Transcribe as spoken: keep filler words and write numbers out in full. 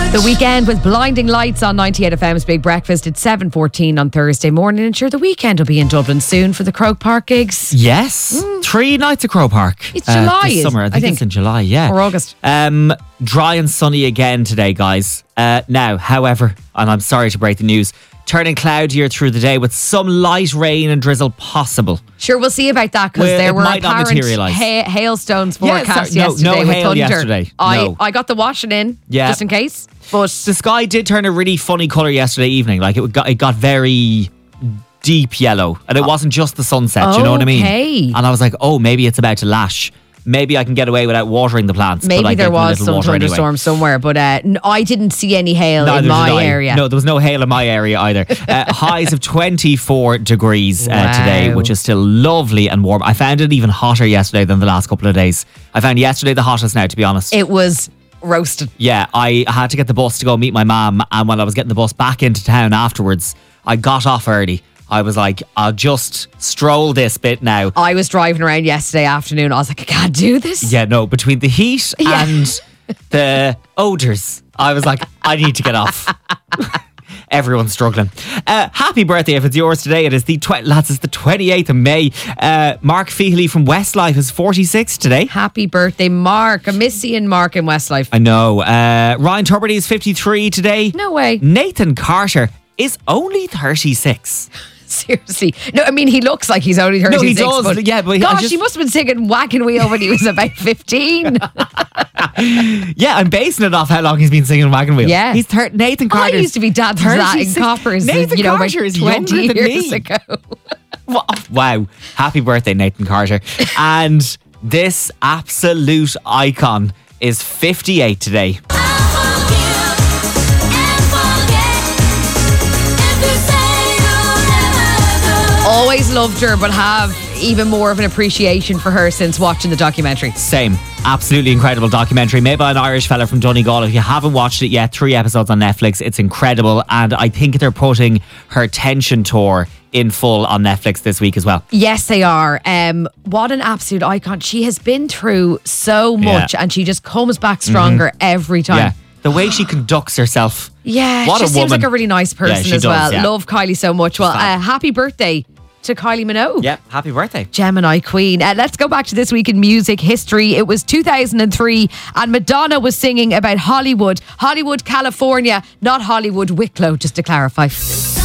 The Weekend with Blinding Lights on ninety-eight F M's Big Breakfast at seven fourteen on Thursday morning. And sure, the Weekend will be in Dublin soon for the Croke Park gigs. Yes. Mm. Three nights at Croke Park. It's uh, July. This summer. I think, I think it's in July, yeah. Or August. Um, dry and sunny again today, guys. Uh, now, however, and I'm sorry to break the news, turning cloudier through the day with some light rain and drizzle possible. Sure, we'll see about that because well, there were might apparent ha- hailstones forecast yeah, sorry, no, yesterday no with hail thunder. yesterday. I, no. I got the washing in yeah. just in case. But the sky did turn a really funny colour yesterday evening. Like it got, it got very deep yellow, and it wasn't just the sunset. Okay. You know what I mean? And I was like, oh, maybe it's about to lash. Maybe I can get away without watering the plants. Maybe but I there was some thunderstorm anyway. somewhere, but uh, n- I didn't see any hail Neither in my I. area. No, there was no hail in my area either. uh, highs of twenty-four degrees uh, Wow. today, which is still lovely and warm. I found it even hotter yesterday than the last couple of days. I found yesterday the hottest now, to be honest. It was roasted. Yeah, I had to get the bus to go meet my mum, and when I was getting the bus back into town afterwards, I got off early. I was like, I'll just stroll this bit now. I was driving around yesterday afternoon. I was like, I can't do this. Yeah, no, between the heat Yeah. and the odours, I was like, I need to get off. Everyone's struggling. Uh, happy birthday if it's yours today. It is the tw- lads, it's the twenty-eighth of May. Uh, Mark Feely from Westlife is forty-six today. Happy birthday, Mark. I miss seeing Mark in Westlife. I know. Uh, Ryan Tuberty is fifty-three today. No way. Nathan Carter is only thirty-six. Seriously. No, I mean, he looks like he's only thirty-six. No, he does. But yeah, but gosh, just, he must have been singing Wagon Wheel when he was about fifteen. Yeah, I'm basing it off how long he's been singing Wagon Wheel. Yeah. He's thir- Nathan Carter. I used to be dancing to that in Coppers, Nathan you know, Carter about is twenty younger than years me. ago. Wow. Happy birthday, Nathan Carter. And this absolute icon is fifty-eight today. Always loved her, but have even more of an appreciation for her since watching the documentary. Same. Absolutely incredible documentary made by an Irish fella from Donegal. If you haven't watched it yet, three episodes on Netflix. It's incredible. And I think they're putting her Tension tour in full on Netflix this week as well. Yes, they are. Um, what an absolute icon. She has been through so much Yeah. and she just comes back stronger mm-hmm. every time. Yeah. The way she conducts herself. Yeah, what she a seems woman. like a really nice person Yeah, she as does, well. yeah. Love Kylie so much. Well, uh, happy birthday to Kylie Minogue. Yeah, happy birthday. Gemini Queen. Uh, let's go back to this week in music history. It was two thousand three and Madonna was singing about Hollywood. Hollywood, California, not Hollywood, Wicklow, just to clarify.